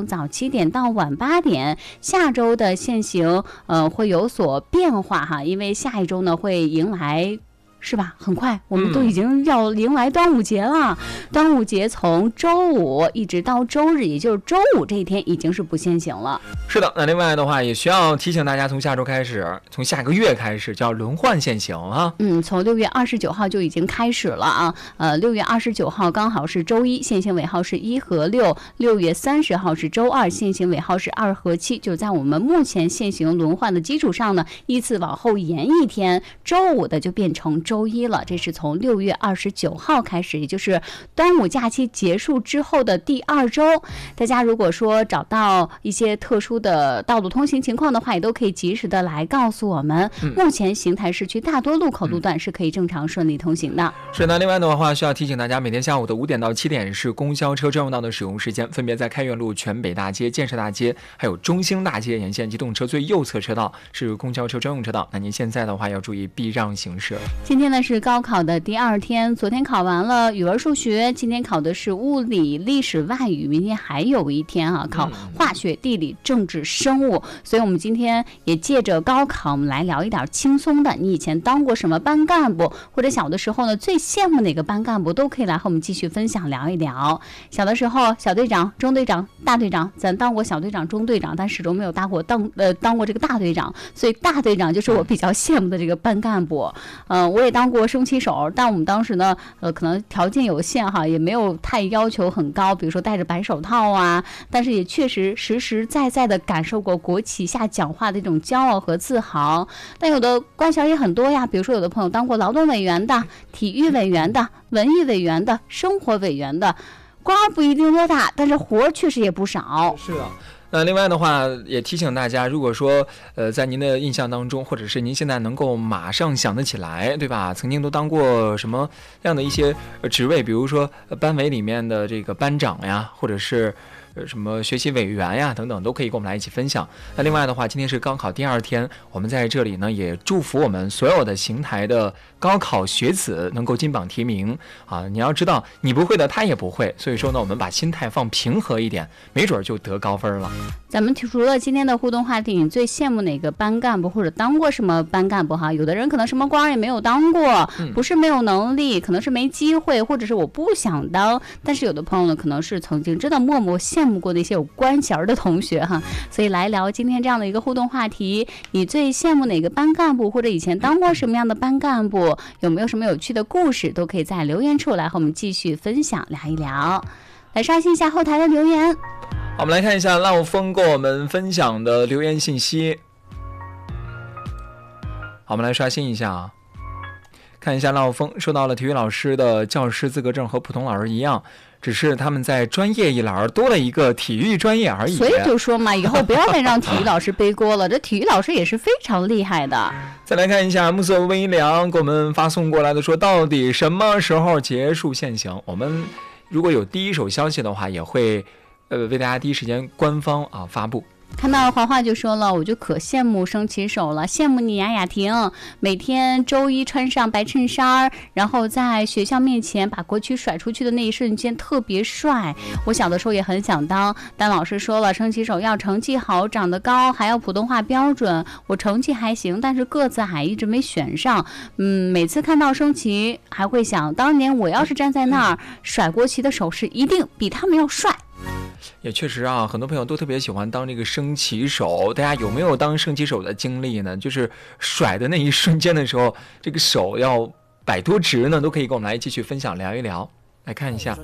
早7点到晚8点。下周的限行会有所变化哈，因为下一周呢会迎来。是吧？很快，我们都已经要迎来端午节了。端午节从周五一直到周日，也就是周五这一天已经是不限行了。 是的，那另外的话也需要提醒大家，从下周开始，从下个月开始就要轮换限行啊。 从6月29号就已经开始了啊。6月29号刚好是周一，限行尾号是1和6。6月30号是周二，限行尾号是2和7。就在我们目前限行轮换的基础上呢，依次往后延一天，周五的就变成周一了。这是从6月29号开始，也就是端午假期结束之后的第2周。大家如果说找到一些特殊的道路通行情况的话，也都可以及时的来告诉我们。目前邢台市区大多路口路段是可以正常顺利通行的。 是的，另外的话需要提醒大家，每天下午的5点到7点是公交车专用道的使用时间，分别在开元路、全北大街、建设大街还有中兴大街沿线机动车最右侧车道是公交车专用车道。那您现在的话要注意避让行驶。 今天呢是高考的第2天，昨天考完了语文数学，今天考的是物理、历史、外语，明天还有一天考化学、地理、政治、生物。所以我们今天也借着高考，我们来聊一点轻松的。你以前当过什么班干部，或者小的时候呢最羡慕哪个班干部，都可以来和我们继续分享聊一聊。小的时候，小队长、中队长、大队长，咱当过小队长、中队长，但始终没有当过这个大队长，所以大队长就是我比较羡慕的这个班干部。我也当过升旗手，但我们当时呢，可能条件有限哈，也没有太要求很高，比如说戴着白手套啊，但是也确实实实在在的感受过国旗下讲话的这种骄傲和自豪。但有的官衔也很多呀，比如说有的朋友当过劳动委员的、体育委员的、文艺委员的、生活委员的，官不一定多大，但是活确实也不少。 是的。那另外的话也提醒大家，如果说在您的印象当中，或者是您现在能够马上想得起来，对吧，曾经都当过什么样的一些职位，比如说班委里面的这个班长呀，或者是什么学习委员呀等等，都可以跟我们来一起分享。那另外的话，今天是高考第2天，我们在这里呢也祝福我们所有的邢台的高考学子能够金榜题名啊！你要知道，你不会的他也不会，所以说呢，我们把心态放平和一点，没准就得高分了。 咱们除了今天的互动话题，你最羡慕哪个班干部，或者当过什么班干部哈？有的人可能什么官也没有当过，不是没有能力，可能是没机会，或者是我不想当。但是有的朋友呢，可能是曾经真的默默羡慕过那些有官衔的同学哈。所以来聊今天这样的一个互动话题，你最羡慕哪个班干部，或者以前当过什么样的班干部，有没有什么有趣的故事，都可以在留言处来和我们继续分享聊一聊。来刷新一下后台的留言。 好，我们来看一下浪峰跟我们分享的留言信息。好，我们来刷新一下啊，看一下浪峰收到了体育老师的教师资格证，和普通老师一样，只是他们在专业一栏多了一个体育专业而已。 所以就说嘛，以后不要再让体育老师背锅了，这体育老师也是非常厉害的。 再来看一下暮色微凉给我们发送过来的，说到底什么时候结束限行？我们如果有第一手消息的话，也会为大家第一时间官方发布。 看到华华就说了，我就可羡慕升旗手了，羡慕你呀雅婷，每天周一穿上白衬衫，然后在学校面前把国旗甩出去的那一瞬间特别帅。我小的时候也很想当，但老师说了，升旗手要成绩好，长得高，还要普通话标准。我成绩还行，但是个子矮，一直没选上。每次看到升旗还会想，当年我要是站在那儿甩国旗的手势，一定比他们要帅。 也确实啊，很多朋友都特别喜欢当这个升旗手。大家有没有当升旗手的经历呢？就是甩的那一瞬间的时候，这个手要摆多直呢？都可以跟我们来继续分享聊一聊。来看一下。